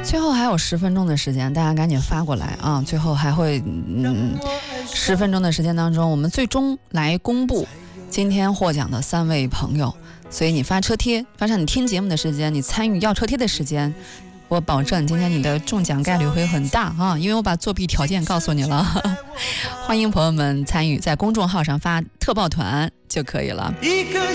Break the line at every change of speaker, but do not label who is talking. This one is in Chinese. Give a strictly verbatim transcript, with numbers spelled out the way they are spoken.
最后还有十分钟的时间，大家赶紧发过来啊！最后还会嗯，十分钟的时间当中，我们最终来公布今天获奖的三位朋友。所以你发车贴，发上你听节目的时间，你参与要车贴的时间，我保证今天你的中奖概率会很大啊！因为我把作弊条件告诉你了。欢迎朋友们参与，在公众号上发特报团就可以了。